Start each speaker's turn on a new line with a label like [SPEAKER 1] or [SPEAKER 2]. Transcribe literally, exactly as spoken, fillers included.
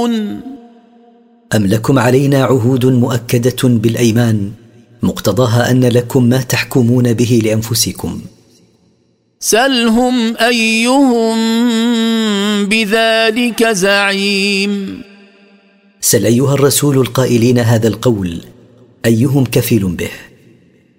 [SPEAKER 1] أم لكم علينا عهود مؤكدة بالأيمان مقتضاها أن لكم ما تحكمون به لأنفسكم؟
[SPEAKER 2] سلهم أيهم بذلك زعيم.
[SPEAKER 1] سل أيها الرسول القائلين هذا القول أيهم كفيل به.